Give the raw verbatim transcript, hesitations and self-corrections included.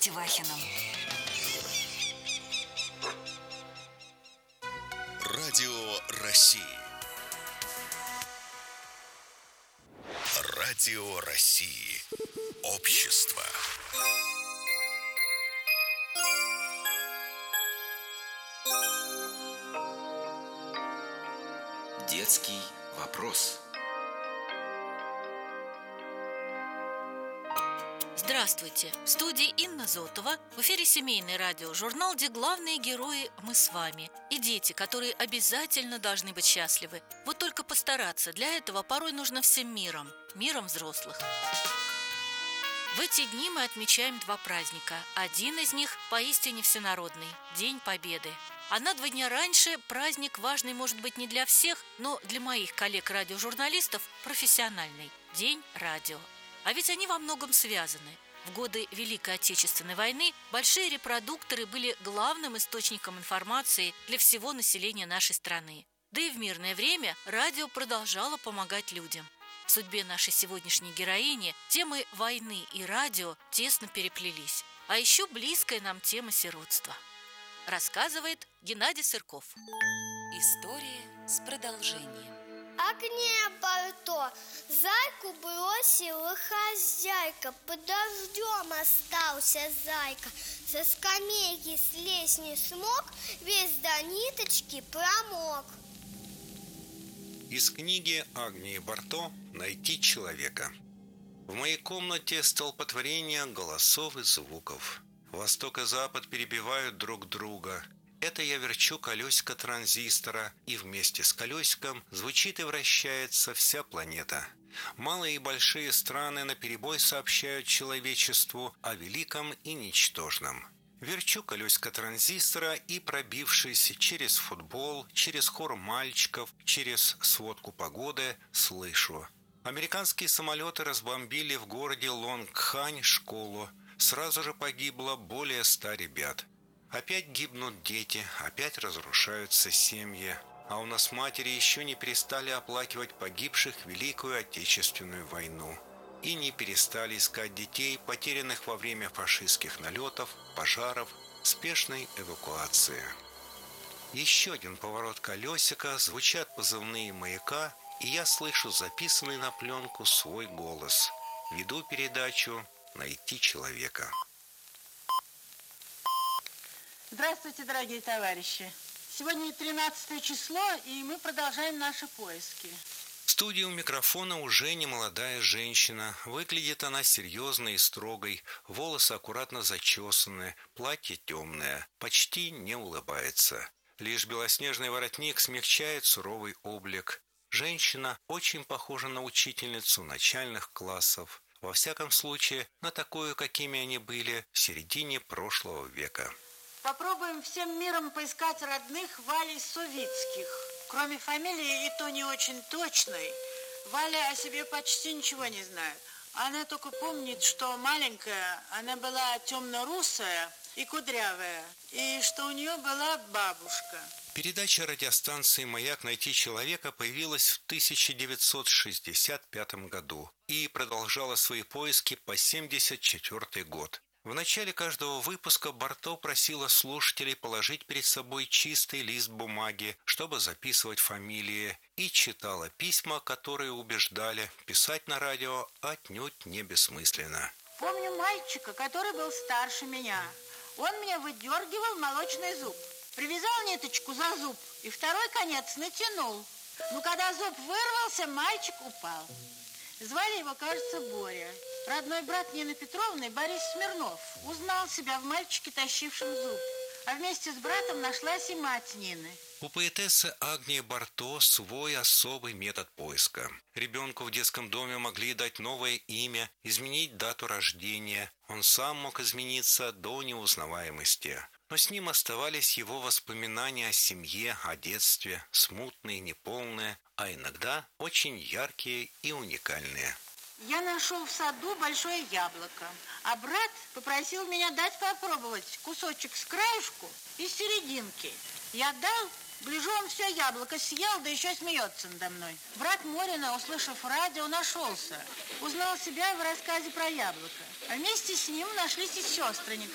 Стевахиным. Радио России. Радио России. Общество. Детский вопрос. Здравствуйте! В студии Инна Зотова. В эфире семейный радиожурнал, где главные герои мы с вами. И дети, которые обязательно должны быть счастливы. Вот только постараться. Для этого порой нужно всем миром. Миром взрослых. В эти дни мы отмечаем два праздника. Один из них поистине всенародный – День Победы. А на два дня раньше праздник важный может быть не для всех, но для моих коллег-радиожурналистов профессиональный – День радио. А ведь они во многом связаны. В годы Великой Отечественной войны большие репродукторы были главным источником информации для всего населения нашей страны. Да и в мирное время радио продолжало помогать людям. В судьбе нашей сегодняшней героини темы войны и радио тесно переплелись. А еще близкая нам тема сиротства. Рассказывает Геннадий Сырков. История с продолжением. Огне Барто, зайку бросила хозяйка, под дождем остался зайка, со скамейки слезть не смог, весь до ниточки промок. Из книги Агнии Барто «Найти человека». В моей комнате столпотворение голосов и звуков. Восток и запад перебивают друг друга. Это я верчу колесико транзистора, и вместе с колесиком звучит и вращается вся планета. Малые и большие страны наперебой сообщают человечеству о великом и ничтожном. Верчу колесико транзистора и, пробившись через футбол, через хор мальчиков, через сводку погоды, слышу. Американские самолеты разбомбили в городе Лонгхань школу. Сразу же погибло более ста ребят. Опять гибнут дети, опять разрушаются семьи. А у нас матери еще не перестали оплакивать погибших в Великую Отечественную войну. И не перестали искать детей, потерянных во время фашистских налетов, пожаров, спешной эвакуации. Еще один поворот колесика, звучат позывные маяка, и я слышу записанный на пленку свой голос. Веду передачу «Найти человека». Здравствуйте, дорогие товарищи! Сегодня тринадцатое число, и мы продолжаем наши поиски. В студии у микрофона уже не молодая женщина. Выглядит она серьезной и строгой, волосы аккуратно зачесаны, платье темное, почти не улыбается. Лишь белоснежный воротник смягчает суровый облик. Женщина очень похожа на учительницу начальных классов. Во всяком случае, на такую, какими они были в середине прошлого века. Попробуем всем миром поискать родных Вали Совицких. Кроме фамилии, и то не очень точной, Валя о себе почти ничего не знает. Она только помнит, что маленькая, она была темно-русая и кудрявая, и что у нее была бабушка. Передача радиостанции «Маяк. Найти человека» появилась в тысяча девятьсот шестьдесят пятом году и продолжала свои поиски по семьдесят четвёртый год. В начале каждого выпуска Барто просила слушателей положить перед собой чистый лист бумаги, чтобы записывать фамилии, и читала письма, которые убеждали, писать на радио отнюдь не бессмысленно. Помню мальчика, который был старше меня. Он мне выдергивал молочный зуб. Привязал ниточку за зуб и второй конец натянул. Но когда зуб вырвался, мальчик упал. Звали его, кажется, Боря. Родной брат Нины Петровны, Борис Смирнов, узнал себя в мальчике, тащившем зуб. А вместе с братом нашлась и мать Нины. У поэтессы Агнии Барто свой особый метод поиска. Ребенку в детском доме могли дать новое имя, изменить дату рождения. Он сам мог измениться до неузнаваемости. Но с ним оставались его воспоминания о семье, о детстве, смутные, неполные, а иногда очень яркие и уникальные. Я нашел в саду большое яблоко, а брат попросил меня дать попробовать кусочек с краешку и с серединки. Я дал, гляжу, он все яблоко съел, да еще смеется надо мной. Брат Морина, услышав радио, нашелся. Узнал себя в рассказе про яблоко. А вместе с ним нашлись и сестры Николая.